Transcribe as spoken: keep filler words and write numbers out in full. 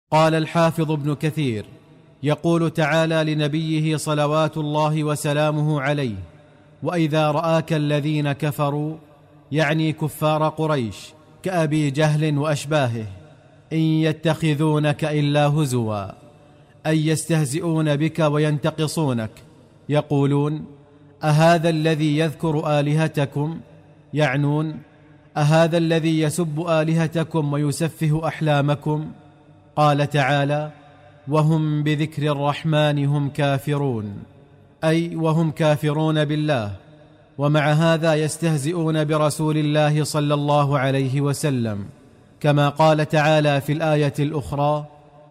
قال الحافظ ابن كثير: يقول تعالى لنبيه صلوات الله وسلامه عليه: وإذا رآك الذين كفروا، يعني كفار قريش كأبي جهل وأشباهه، إن يتخذونك إلا هزوا، أي يستهزئون بك وينتقصونك، يقولون: أهذا الذي يذكر آلهتكم، يعنون: أهذا الذي يسب آلهتكم ويسفه أحلامكم؟ قال تعالى: وهم بذكر الرحمن هم كافرون، أي وهم كافرون بالله، ومع هذا يستهزئون برسول الله صلى الله عليه وسلم، كما قال تعالى في الآية الأخرى: